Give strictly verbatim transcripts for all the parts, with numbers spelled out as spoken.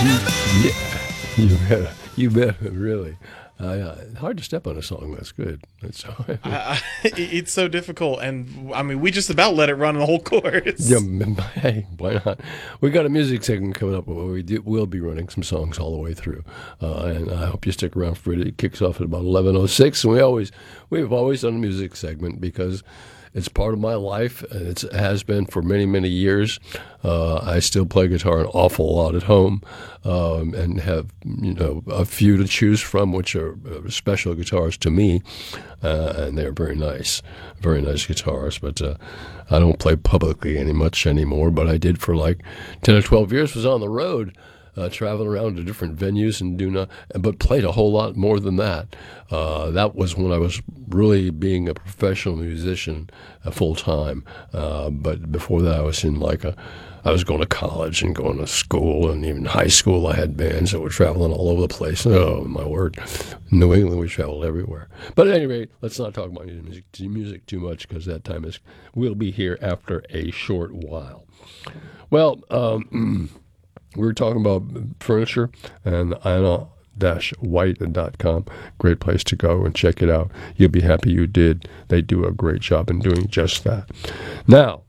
Yeah, you bet. You bet. Really, uh, yeah, hard to step on a song that's good. That's I, I, it's so difficult, and I mean, we just about let it run the whole yeah. course. Hey, why not? We got a music segment coming up where we do, we'll be running some songs all the way through, uh, and I hope you stick around for it. It kicks off at about eleven oh six, and we always we've always done a music segment because it's part of my life, and it's, it has been for many, many years. Uh, I still play guitar an awful lot at home, um, and have you know a few to choose from, which are uh, special guitars to me, uh, and they're very nice, very nice guitars. But uh, I don't play publicly any much anymore. But I did for like ten or twelve years. Was on the road. Uh, traveling around to different venues and do not, but played a whole lot more than that. Uh, that was when I was really being a professional musician uh, full time. Uh, but before that, I was in like a, I was going to college and going to school, and even high school. I had bands that were traveling all over the place. Oh my word, New England, we traveled everywhere. But at any rate, let's not talk about music, music too much because that time is will be here after a short while. Well. Um, We were talking about furniture, and Anna white dot com. Great place to go and check it out. You'll be happy you did. They do a great job in doing just that. Now,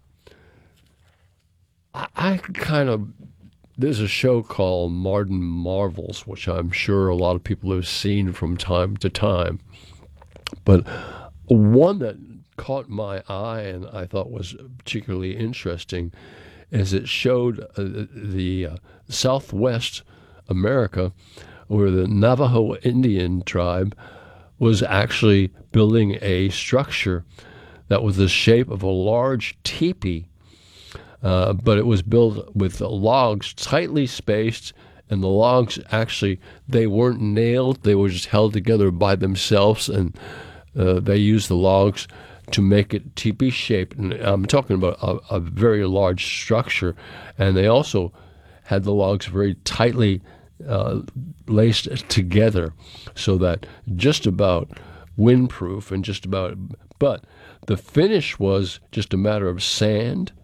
I, I kind of, there's a show called Martin Marvels, which I'm sure a lot of people have seen from time to time. But one that caught my eye and I thought was particularly interesting as it showed uh, the uh, Southwest America, where the Navajo Indian tribe was actually building a structure that was the shape of a large teepee, uh, but it was built with logs tightly spaced, and the logs actually, they weren't nailed, they were just held together by themselves, and uh, they used the logs to make it teepee shaped. And I'm talking about a, a very large structure. And they also had the logs very tightly uh, laced together so that just about windproof and just about, but the finish was just a matter of sand.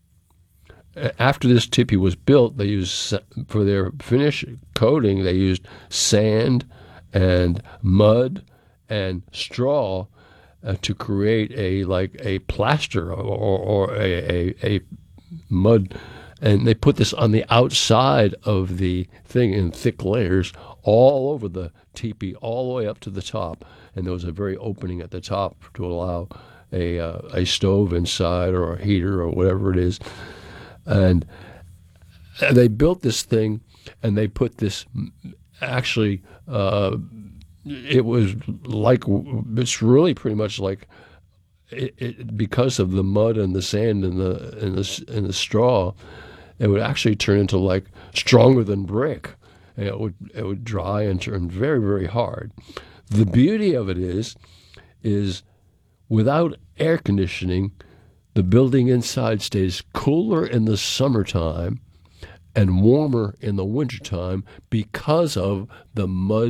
After this teepee was built, they used, for their finish coating, they used sand and mud and straw Uh, to create a like a plaster or, or a, a, a mud, and they put this on the outside of the thing in thick layers all over the teepee, all the way up to the top, and there was a very opening at the top to allow a uh, a stove inside or a heater or whatever it is, and they built this thing, and they put this actually. Uh, It was like, it's really pretty much like, it, it, because of the mud and the sand and the and the and the straw, it would actually turn into like stronger than brick. And it would it would dry and turn very very hard. The beauty of it is, is without air conditioning, the building inside stays cooler in the summertime and warmer in the wintertime because of the mud